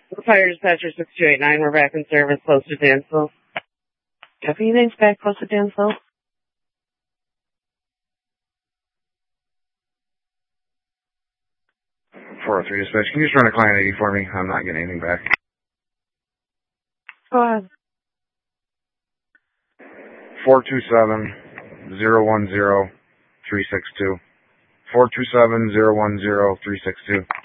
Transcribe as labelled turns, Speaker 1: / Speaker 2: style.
Speaker 1: Fire Dispatcher 6289, we're back in service close to Dansville. Deputy, name's back close to Dansville.
Speaker 2: 403 Dispatch, can you just run a client ID for me? I'm not getting anything back.
Speaker 1: Go ahead.
Speaker 2: 427-010-362. 427-010-362.